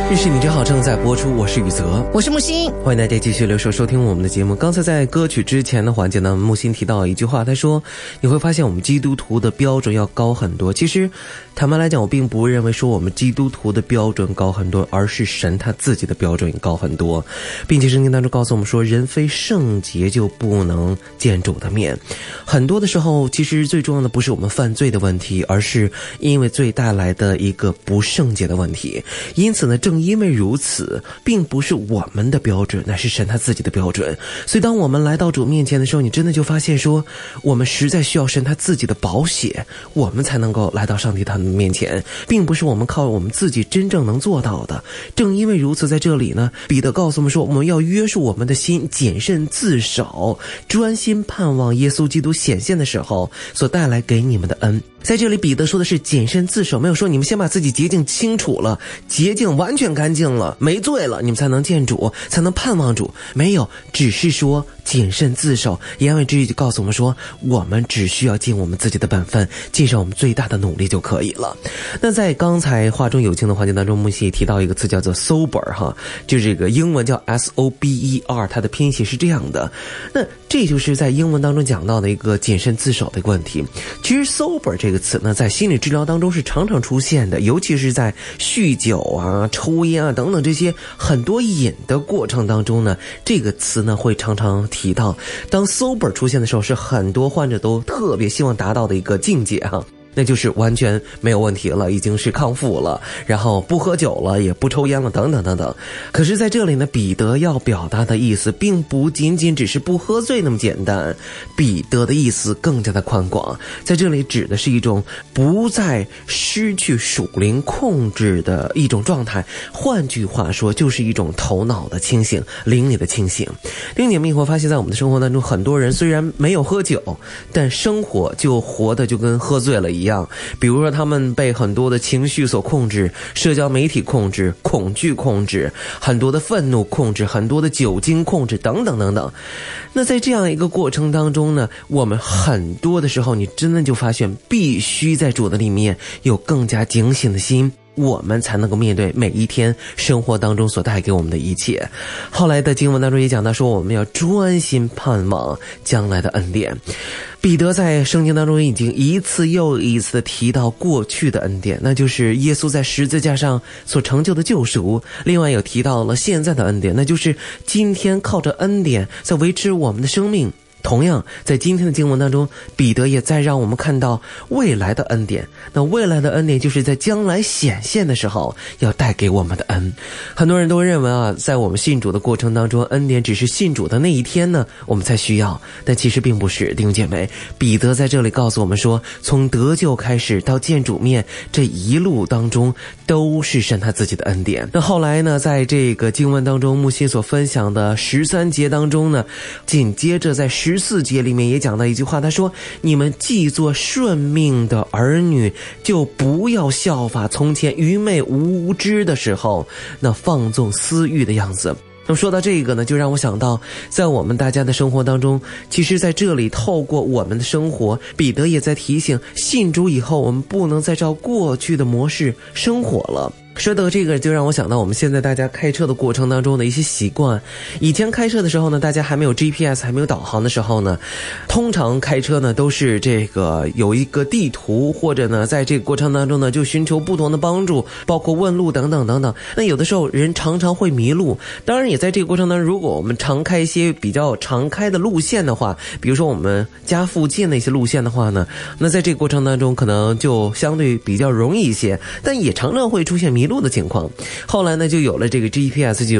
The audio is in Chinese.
日是你真好正在播出，我是宇泽， 我是木星， 欢迎大家继续留守收听我们的节目。刚才在歌曲之前的环节呢，木星提到一句话，他说你会发现我们基督徒的标准要高很多。其实坦白来讲，我并不认为说我们基督徒的标准高很多，而是神他自己的标准高很多，并且圣经当中告诉我们说，人非圣洁就不能见主的面。很多的时候其实最重要的不是我们犯罪的问题，而是因为罪带来的一个不圣洁的问题。因此呢，正因为如此，并不是我们的标准，乃是神他自己的标准。所以当我们来到主面前的时候，你真的就发现说，我们实在需要神他自己的宝血，我们才能够来到上帝他的面前，并不是我们靠我们自己真正能做到的。正因为如此，在这里呢，彼得告诉我们说，我们要约束我们的心，谨慎自守，专心盼望耶稣基督显现的时候所带来给你们的恩。在这里彼得说的是谨慎自守，没有说你们先把自己洁净清楚了，洁净完全干净了，没罪了，你们才能见主，才能盼望主。没有，只是说谨慎自守。言外之意就告诉我们说，我们只需要尽我们自己的本分，尽上我们最大的努力就可以了。那在刚才话中有情的环节当中，木西提到一个词叫做 sober 哈，就这个英文叫 SOBER， 它的拼写是这样的。那这就是在英文当中讲到的一个谨慎自守的一个问题。其实 sober 这个词呢，在心理治疗当中是常常出现的，尤其是在酗酒啊、抽烟啊等等这些很多瘾的过程当中呢，这个词呢会常常提到。当 sober 出现的时候，是很多患者都特别希望达到的一个境界哈。那就是完全没有问题了，已经是康复了，然后不喝酒了，也不抽烟了，等等等等。可是在这里呢，彼得要表达的意思并不仅仅只是不喝醉那么简单，彼得的意思更加的宽广，在这里指的是一种不再失去属灵控制的一种状态，换句话说就是一种头脑的清醒，灵里的清醒。另外你们也会发现，在我们的生活当中，很多人虽然没有喝酒，但生活就活得就跟喝醉了一样。比如说他们被很多的情绪所控制，社交媒体控制，恐惧控制，很多的愤怒控制，很多的酒精控制，等等等等。那在这样一个过程当中呢，我们很多的时候你真的就发现必须在主的里面有更加警醒的心，我们才能够面对每一天生活当中所带给我们的一切。后来的经文当中也讲到说，我们要专心盼望将来的恩典。彼得在圣经当中已经一次又一次的提到过去的恩典，那就是耶稣在十字架上所成就的救赎。另外有提到了现在的恩典，那就是今天靠着恩典在维持我们的生命。同样在今天的经文当中，彼得也在让我们看到未来的恩典。那未来的恩典就是在将来显现的时候要带给我们的恩。很多人都认为啊，在我们信主的过程当中，恩典只是信主的那一天呢我们才需要，但其实并不是。弟兄姐妹，彼得在这里告诉我们说，从得救开始到见主面，这一路当中都是神他自己的恩典。那后来呢，在这个经文当中，木心所分享的13节当中呢，紧接着在14节里面也讲到一句话，他说，你们既做顺命的儿女，就不要效法从前愚昧无知的时候那放纵私欲的样子。那么说到这个呢，就让我想到在我们大家的生活当中，其实在这里透过我们的生活，彼得也在提醒，信主以后我们不能再照过去的模式生活了。说到这个，就让我想到我们现在大家开车的过程当中的一些习惯。以前开车的时候呢，大家还没有 GPS 还没有导航的时候呢，通常开车呢都是这个有一个地图，或者呢在这个过程当中呢就寻求不同的帮助，包括问路等等等等。那有的时候人常常会迷路，当然也在这个过程当中，如果我们常开一些比较常开的路线的话，比如说我们家附近的一些路线的话呢，那在这个过程当中可能就相对比较容易一些，但也常常会出现迷路的情况。后来呢就有了这个 GPS， 就